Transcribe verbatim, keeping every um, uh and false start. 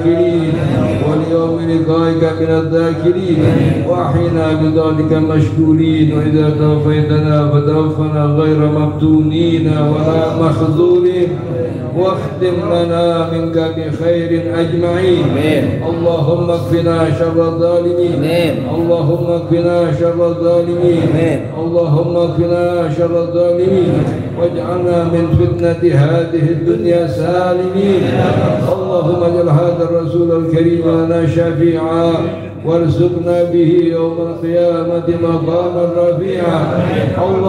واليوم لقائك من الذاكرين وأحينا بذلك مشكورين وإذا توفيتنا فتوفنا غير مفتونين ولا مخذولين واختم لنا منك بخير أجمعين. اللهم اكفنا شر الظالمين. اللهم اكفنا شر الظالمين. اللهم اكفنا شر الظالمين واجعلنا من فتنة هذه الدنيا سالمين. اللهم اجعل هذا الرسول الكريم لنا شفيعا وارزقنا به يوم القيامة مقاما رفيعا.